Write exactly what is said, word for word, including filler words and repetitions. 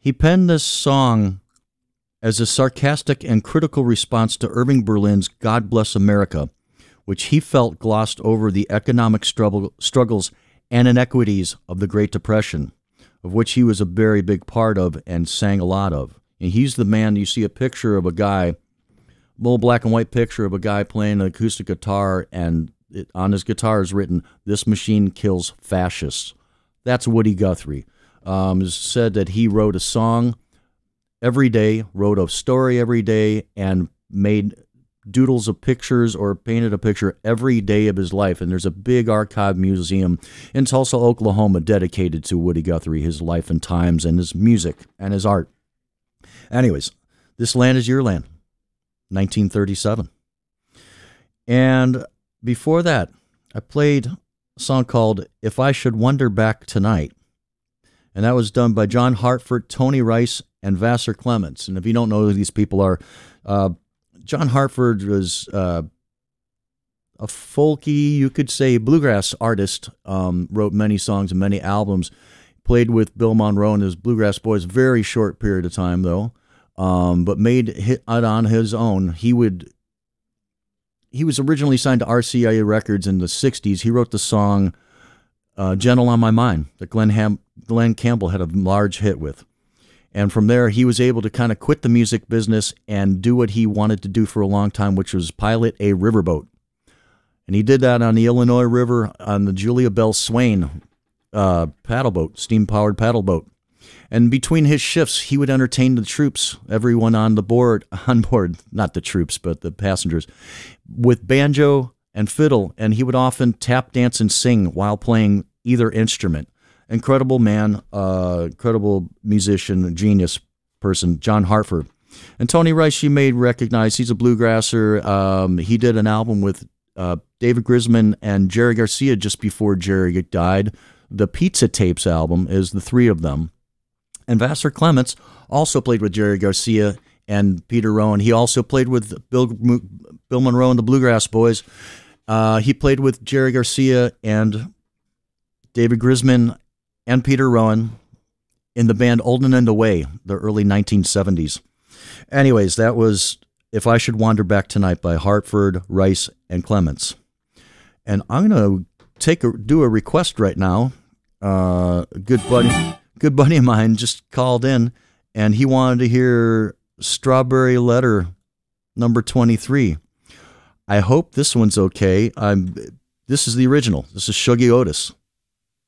He penned this song as a sarcastic and critical response to Irving Berlin's God Bless America, which he felt glossed over the economic struggle, struggles and inequities of the Great Depression, of which he was a very big part of and sang a lot of. And he's the man, you see a picture of a guy, a little black and white picture of a guy playing an acoustic guitar, and it, on his guitar is written, "This machine kills fascists." That's Woody Guthrie. Um, it's said that he wrote a song every day, wrote a story every day, and made doodles of pictures or painted a picture every day of his life. And there's a big archive museum in Tulsa, Oklahoma, dedicated to Woody Guthrie, his life and times, and his music and his art. Anyways, This Land Is Your Land, nineteen thirty-seven. And before that, I played a song called If I Should Wander Back Tonight. And that was done by John Hartford, Tony Rice, and Vassar Clements. And if you don't know who these people are, uh, John Hartford was uh, a folky, you could say, bluegrass artist, um, wrote many songs and many albums, played with Bill Monroe and his Bluegrass Boys, very short period of time, though, um, but made it on his own. He would... He was originally signed to R C A Records in the sixties. He wrote the song uh, Gentle on My Mind that Glenn, Ham- Glenn Campbell had a large hit with. And from there, he was able to kind of quit the music business and do what he wanted to do for a long time, which was pilot a riverboat. And he did that on the Illinois River on the Julia Bell Swain uh, paddle boat, steam-powered paddle boat. And between his shifts, he would entertain the troops, everyone on the board, on board, not the troops, but the passengers, with banjo and fiddle, and he would often tap dance and sing while playing either instrument. Incredible man, uh, incredible musician, genius person, John Hartford. And Tony Rice, you may recognize, he's a bluegrasser. Um, he did an album with uh, David Grisman and Jerry Garcia just before Jerry died. The Pizza Tapes album is the three of them. And Vassar Clements also played with Jerry Garcia and Peter Rowan. He also played with Bill Bill Monroe and the Bluegrass Boys. Uh, he played with Jerry Garcia and David Grisman and Peter Rowan in the band Olden and Away, the early nineteen seventies. Anyways, that was If I Should Wander Back Tonight by Hartford, Rice, and Clements. And I'm going to take a, do a request right now. Uh, a good buddy... Good buddy of mine just called in, and he wanted to hear Strawberry Letter number twenty-three. I hope this one's okay. I'm. This is the original. This is Shuggy Otis.